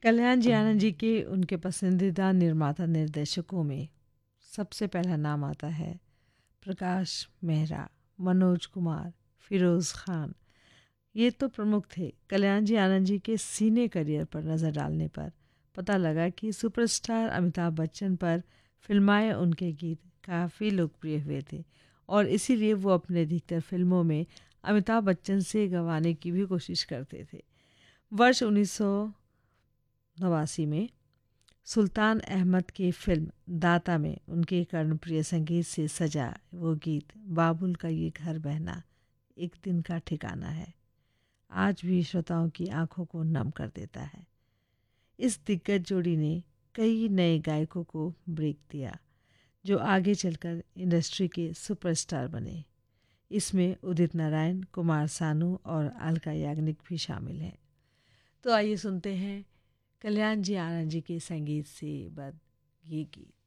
कल्याण जी आनंद जी के उनके पसंदीदा निर्माता निर्देशकों में सबसे पहला नाम आता है प्रकाश मेहरा, मनोज कुमार, फिरोज़ खान। ये तो प्रमुख थे। कल्याण जी आनंद जी के सीने करियर पर नज़र डालने पर पता लगा कि सुपरस्टार अमिताभ बच्चन पर फिल्माए उनके गीत काफ़ी लोकप्रिय हुए थे और इसीलिए वो अपने अधिकतर फिल्मों में अमिताभ बच्चन से गवाने की भी कोशिश करते थे। वर्ष 1989 में सुल्तान अहमद की फिल्म दाता में उनके कर्णप्रिय संगीत से सजा वो गीत बाबुल का ये घर बहना एक दिन का ठिकाना है आज भी श्रोताओं की आंखों को नम कर देता है। इस दिग्गज जोड़ी ने कई नए गायकों को ब्रेक दिया जो आगे चलकर इंडस्ट्री के सुपरस्टार बने। इसमें उदित नारायण, कुमार सानू और अलका याग्निक भी शामिल हैं। तो आइए सुनते हैं कल्याण जी आनंद जी के संगीत से बद ये गीत।